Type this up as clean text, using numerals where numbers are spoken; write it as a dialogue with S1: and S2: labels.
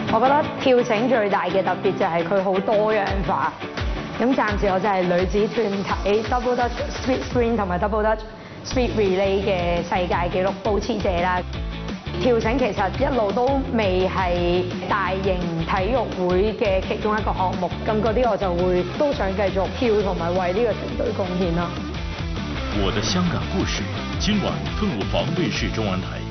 S1: 我覺得跳繩最大嘅特別就係佢好多樣化。咁暫時我就係女子團體 Double Dutch Speed Sprint 同埋 Double Dutch Speed Relay 嘅世界紀錄保持者啦。跳繩其實一路都未係大型體育會嘅其中一個項目，咁嗰啲我就會都想繼續跳同埋為呢個團隊貢獻啦。
S2: 我的香港故事，今晚更入房卫視中文台。